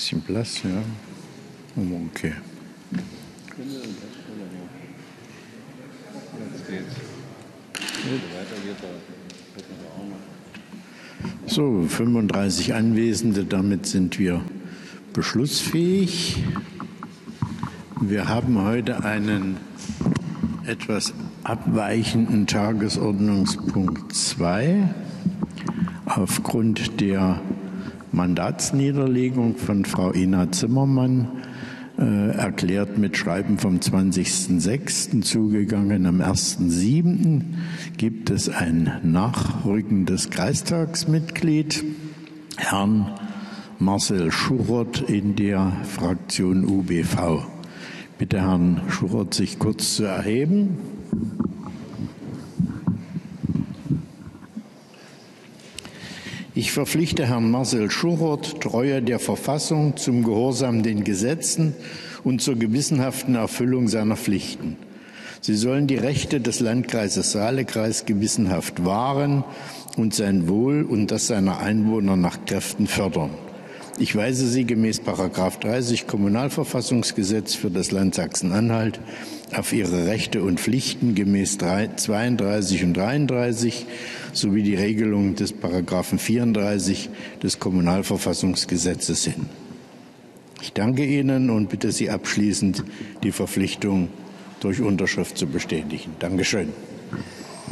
Bisschen Platz, ja. Okay. So, 35 Anwesende, damit sind wir beschlussfähig. Wir haben heute einen etwas abweichenden Tagesordnungspunkt 2 aufgrund der Mandatsniederlegung von Frau Ina Zimmermann, erklärt mit Schreiben vom 20.06. zugegangen. Am 1.07. gibt es ein nachrückendes Kreistagsmitglied, Herrn Marcel Schurert in der Fraktion UBV. Bitte Herrn Schurert, sich kurz zu erheben. Ich verpflichte Herrn Marcel Schurert, Treue der Verfassung, zum Gehorsam den Gesetzen und zur gewissenhaften Erfüllung seiner Pflichten. Sie sollen die Rechte des Landkreises Saale-Kreis gewissenhaft wahren und sein Wohl und das seiner Einwohner nach Kräften fördern. Ich weise Sie gemäß § 30 Kommunalverfassungsgesetz für das Land Sachsen-Anhalt auf Ihre Rechte und Pflichten gemäß 32 und 33 sowie die Regelung des § 34 des Kommunalverfassungsgesetzes hin. Ich danke Ihnen und bitte Sie abschließend, die Verpflichtung durch Unterschrift zu bestätigen. Dankeschön.